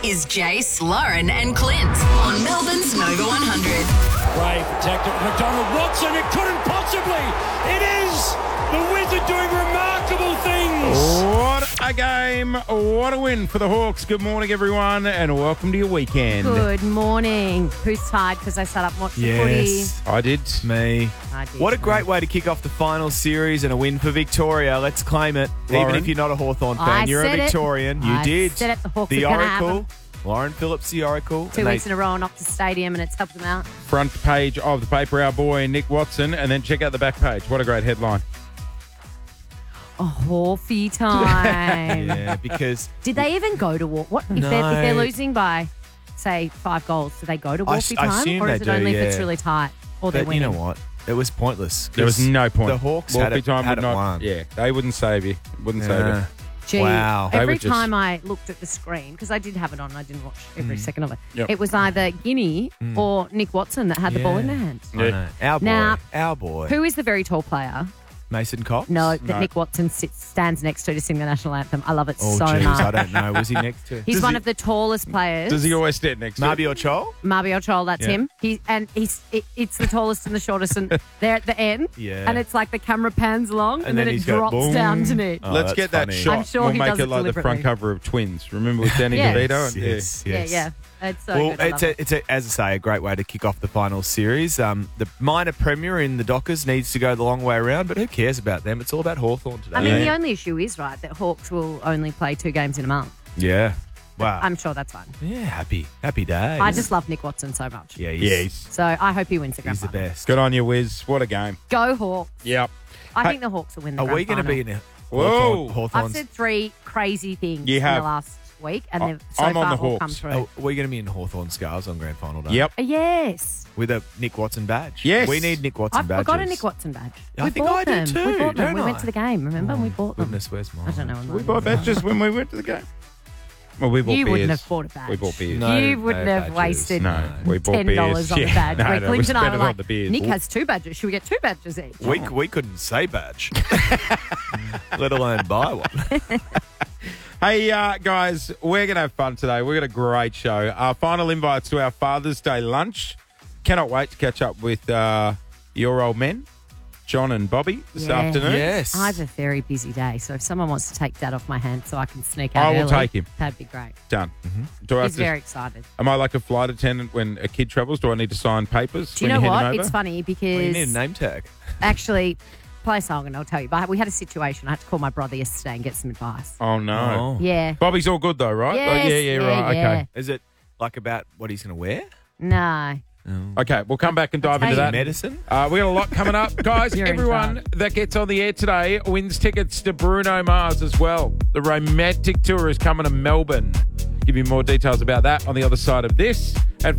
is Jace, Lauren and Clint on Melbourne's Nova 100. Ray protected. McDonald Watson, it couldn't possibly. It is the Wizard doing remarkable things. What a game. What a win for the Hawks. Good morning, everyone, and welcome to your weekend. Good morning. Who's tired because I sat up and watched the Yes, I did. me. footy? I did. What a great way to kick off the final series and a win for Victoria. Let's claim it. Lauren? Even if you're not a Hawthorn fan, I you're a said it. Victorian. You I did. said it. The Hawks The are gonna Oracle. have 'em. Lauren Phillips, the Oracle. 2 weeks in a row and off the stadium and it's helped them out. Front page of the paper, our boy Nick Watson, and then check out the back page. What a great headline. A Hawfie time. Yeah, because Did they even go to war? What if, No. if they're losing by, say, 5 goals? Do they go to I Hawfie I time, assume or is they it do, only if it's yeah. really tight or they're but you winning? know what? It was pointless. There was no point. The Hawks had Wolfie it, time had would it not. won. Yeah, they wouldn't save you. Wouldn't save Yeah. you. Gee, Wow. They every would just- time I looked at the screen, because I did have it on, I didn't watch every second of it. Yep. It was either Guinea or Nick Watson that had the ball in their hands. I know. Our boy. Now, Our boy. Who is the very tall player? Mason Cox? No, that No. Nick Watson stands next to sing the national anthem. I love it Oh, so jeez, much. I don't know. Was he next to? He's Does one he- of the tallest players. Does he always stand next to Marby Ochol? Marby Ochol, that's Yeah. him. It's the tallest and the shortest, and they're at the end. Yeah. And it's like the camera pans along, and then it he's got drops boom. down to me. Oh, Let's that's get that funny. shot. I'm sure we'll he make does it it like the front deliberately. cover of Twins. Remember with Danny Yes. DeVito? Yes. Yeah. It's so Well, good. I love it. it's as I say, a great way to kick off the final series. The minor premier in the Dockers needs to go the long way around, but who cares about them? It's all about Hawthorn today. I mean, Yeah. the only issue is, right, that Hawks will only play 2 games in a month. Yeah. Wow. I'm sure that's fine. yeah, happy days. I just love Nick Watson so much. Yeah, Yeah, he's, So I hope he wins the grand he's the final. best. Good on you, Wiz. What a game. Go Hawks. Yep. I Hey, think the Hawks will win the Are grand we going to final. be in a Whoa. I've Hawthorn's? said 3 crazy things You in have. the last week, and I- they've so I'm on far the all come Hawks. through. Are we going to be in Hawthorn scarves on grand final day? Yep. Yes. With a Nick Watson badge? Yes. We need Nick Watson I've badges. got a Nick Watson badge. I we think bought I do them. too, We bought them. don't We went I? to the game, remember? We bought them. Goodness, where's mine? I don't know. when We mine bought was. badges when we went to the game. Well, we bought You beers. wouldn't have bought a badge. We bought beers. No. You wouldn't have badges. wasted No, we bought $10 beers. on the Yeah. badge. No, Where no, we Clint and I spent were it on like, the beers. Nick has 2 badges. Should we get 2 badges each? We couldn't say badge, let alone buy one. Hey, guys, we're going to have fun today. We've got a great show. Our final invites to our Father's Day lunch. Cannot wait to catch up with your old men, John and Bobby, this Yeah. afternoon. Yes. I have a very busy day, so if someone wants to take Dad off my hands so I can sneak out I will early, take him. that'd be great. Done. Do I have He's to, very excited. am I like a flight attendant when a kid travels? Do I need to sign papers? Do you when know you hand what? them over? It's funny Well, you because need a name tag. actually, play a song and I'll tell you. But we had a situation. I had to call my brother yesterday and get some advice. Oh, no. Oh. Yeah. Bobby's all good, though, right? Yes, Oh, yeah, right. yeah. Okay. Is it like about what he's going to wear? No. Okay, we'll come back and dive I'll into tell that. you. Medicine? We got a lot coming up. Guys, You're in everyone charge. that gets on the air today wins tickets to Bruno Mars as well. The Romantic Tour is coming to Melbourne. Give you more details about that on the other side of this.